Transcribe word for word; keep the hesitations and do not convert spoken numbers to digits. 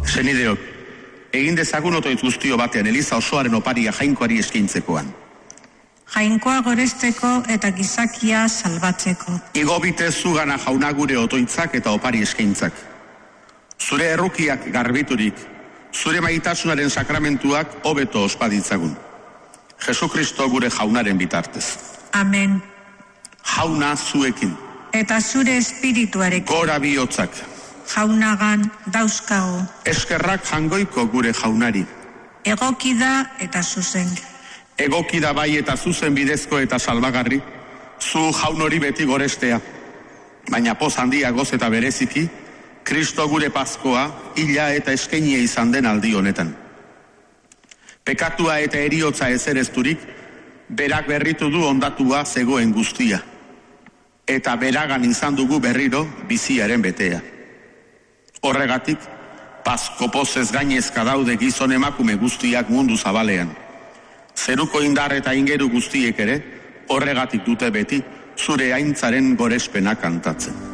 Senideok, egin dezagun otoitz guztio batean Eliza osoaren oparia jainkoari eskaintzekoan. Jainkoa goresteko eta gizakia salbatzeko. Igo bitez zugana jauna gure otoitzak eta opari eskaintzak. Zure errukiak garbiturik, zure maitasunaren sakramentuak hobeto ospaditzagun. Jesukristo gure jaunaren bitartez. Amen. Jauna zuekin. Eta zure espirituarekin. Gora bihotzak. Jaunagan dauzkago. Eskerrak jangoiko gure jaunari. Egoki da eta zuzen. Egoki da bai eta zuzen bidezko eta salbagarri, zu jaun hori beti gorestea. Baina poz handia goz eta bereziki, Kristo gure pazkoa, hila eta eskainia izan den aldi honetan. Pekatua eta eriotza ezerezturik, berak berritu du ondatua zegoen guztia. Eta beragan izan dugu berriro biziaren betea. Horregatik, pazko pozez gainezka daude gizon emakume guztiak mundu zabalean. Zeruko indar eta ingeru guztiek ere, horregatik dute beti, zure aintzaren gorespena kantatzen.